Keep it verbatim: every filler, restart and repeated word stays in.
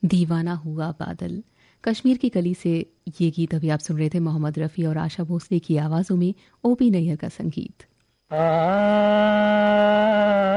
दीवाना हुआ बादल। कश्मीर की कली से ये गीत अभी आप सुन रहे थे मोहम्मद रफ़ी और आशा भोसले की आवाज़ों में, ओपी नैयर का संगीत।